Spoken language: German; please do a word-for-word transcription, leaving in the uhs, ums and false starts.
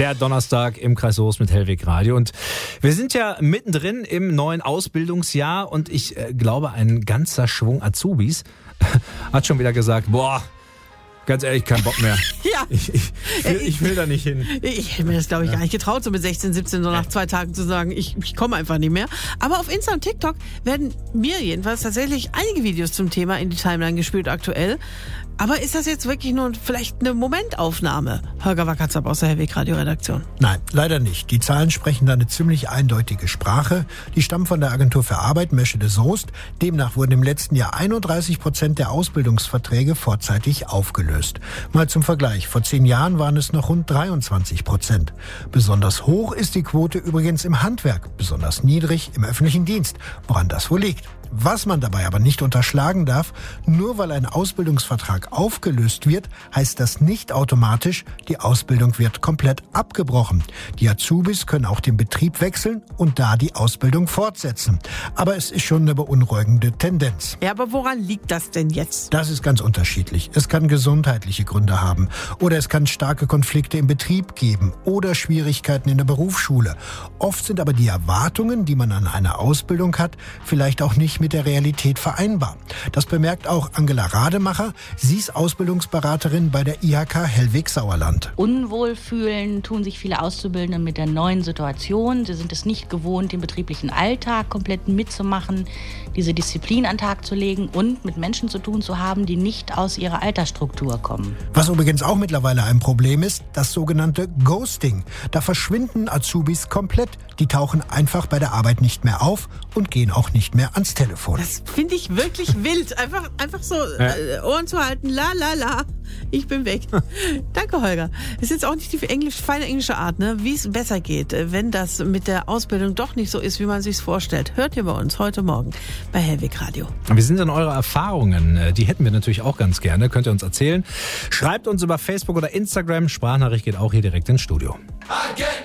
Der Donnerstag im Kreis Soest mit Hellweg Radio. Und wir sind ja mittendrin im neuen Ausbildungsjahr und ich äh, glaube, ein ganzer Schwung Azubis hat schon wieder gesagt, boah, ganz ehrlich, kein Bock mehr. Ja. Ich, ich, ich, will, ich will da nicht hin. Ich hätte mir das, glaube ich, ja. gar nicht getraut, so mit sechzehn, siebzehn, so nach zwei Tagen zu sagen, ich, ich komme einfach nicht mehr. Aber auf Insta und TikTok werden mir jedenfalls tatsächlich einige Videos zum Thema in die Timeline gespült aktuell. Aber ist das jetzt wirklich nur vielleicht eine Momentaufnahme? Holger Wackerzapp aus der Hellweg Radio Redaktion. Nein, leider nicht. Die Zahlen sprechen da eine ziemlich eindeutige Sprache. Die stammen von der Agentur für Arbeit, Meschede Soest. Demnach wurden im letzten Jahr einunddreißig Prozent der Ausbildungsverträge vorzeitig aufgelöst. Mal zum Vergleich, vor zehn Jahren waren es noch rund dreiundzwanzig Prozent. Besonders hoch ist die Quote übrigens im Handwerk, besonders niedrig im öffentlichen Dienst. Woran das wohl liegt? Was man dabei aber nicht unterschlagen darf, nur weil ein Ausbildungsvertrag aufgelöst wird, heißt das nicht automatisch, die Ausbildung wird komplett abgebrochen. Die Azubis können auch den Betrieb wechseln und da die Ausbildung fortsetzen. Aber es ist schon eine beunruhigende Tendenz. Ja, aber woran liegt das denn jetzt? Das ist ganz unterschiedlich. Es kann gesundheitliche Gründe haben oder es kann starke Konflikte im Betrieb geben oder Schwierigkeiten in der Berufsschule. Oft sind aber die Erwartungen, die man an eine Ausbildung hat, vielleicht auch nicht mit der Realität vereinbar. Das bemerkt auch Angela Rademacher. Sie ist Ausbildungsberaterin bei der I H K Hellweg Sauerland. Unwohl fühlen tun sich viele Auszubildende mit der neuen Situation. Sie sind es nicht gewohnt, den betrieblichen Alltag komplett mitzumachen, diese Disziplin an den Tag zu legen und mit Menschen zu tun zu haben, die nicht aus ihrer Altersstruktur kommen. Was übrigens auch mittlerweile ein Problem ist, das sogenannte Ghosting. Da verschwinden Azubis komplett. Die tauchen einfach bei der Arbeit nicht mehr auf und gehen auch nicht mehr ans Telefon. Das finde ich wirklich wild. Einfach, einfach so äh, Ohren zu halten. La, la, la. Ich bin weg. Danke, Holger. Das ist jetzt auch nicht die Englisch, feine englische Art, ne? Wie es besser geht, wenn das mit der Ausbildung doch nicht so ist, wie man sich's vorstellt. Hört ihr bei uns heute Morgen bei Hellweg Radio. Wie sind denn eure Erfahrungen? Die hätten wir natürlich auch ganz gerne. Könnt ihr uns erzählen? Schreibt uns über Facebook oder Instagram. Sprachnachricht geht auch hier direkt ins Studio.